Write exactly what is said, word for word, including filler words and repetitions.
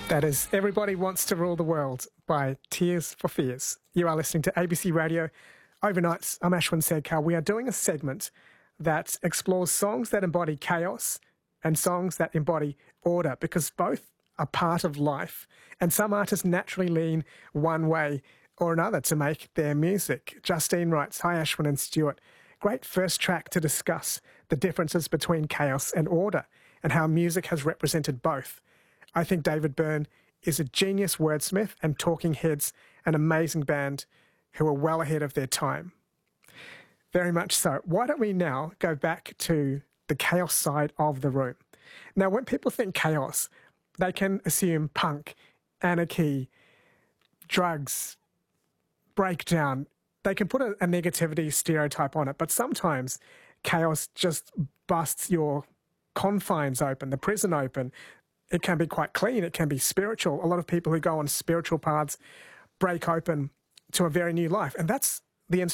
That is Everybody Wants to Rule the World by Tears for Fears. You are listening to A B C Radio Overnights. I'm Ashwin Sedkar. We are doing a segment that explores songs that embody chaos and songs that embody order, because both are part of life, and some artists naturally lean one way or another to make their music. Justine writes, "Hi Ashwin and Stuart. Great first track to discuss the differences between chaos and order and how music has represented both. I think David Byrne is a genius wordsmith and Talking Heads, an amazing band who are well ahead of their time." Very much so. Why don't we now go back to the chaos side of the room? Now, when people think chaos, they can assume punk, anarchy, drugs, breakdown. They can put a, a negativity stereotype on it, but sometimes chaos just busts your confines open, the prison open. It can be quite clean. It can be spiritual. A lot of people who go on spiritual paths break open to a very new life. And that's the